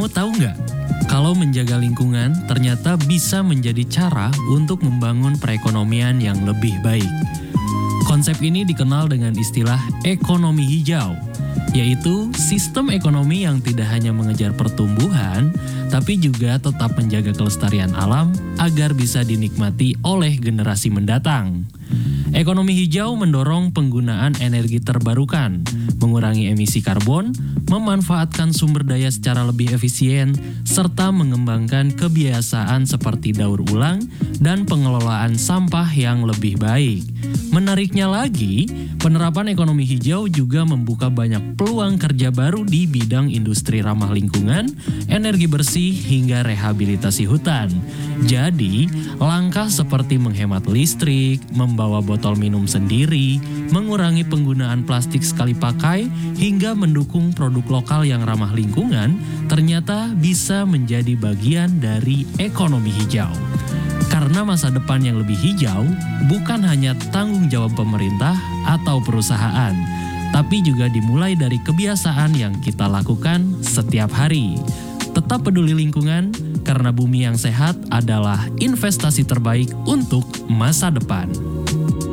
tahu nggak? Kalau menjaga lingkungan ternyata bisa menjadi cara untuk membangun perekonomian yang lebih baik. Konsep ini dikenal dengan istilah ekonomi hijau, yaitu sistem ekonomi yang tidak hanya mengejar pertumbuhan, tapi juga tetap menjaga kelestarian alam agar bisa dinikmati oleh generasi mendatang. Ekonomi hijau mendorong penggunaan energi terbarukan, mengurangi emisi karbon, memanfaatkan sumber daya secara lebih efisien, serta mengembangkan kebiasaan seperti daur ulang dan pengelolaan sampah yang lebih baik. Menariknya lagi, penerapan ekonomi hijau juga membuka banyak peluang kerja baru di bidang industri ramah lingkungan, energi bersih, hingga rehabilitasi hutan. Jadi, langkah seperti menghemat listrik, membawa botol minum sendiri, mengurangi penggunaan plastik sekali pakai, hingga mendukung produk lokal yang ramah lingkungan, ternyata bisa menjadi bagian dari ekonomi hijau. Karena masa depan yang lebih hijau bukan hanya tanggung jawab pemerintah atau perusahaan, tapi juga dimulai dari kebiasaan yang kita lakukan setiap hari. Tetap peduli lingkungan, karena bumi yang sehat adalah investasi terbaik untuk masa depan.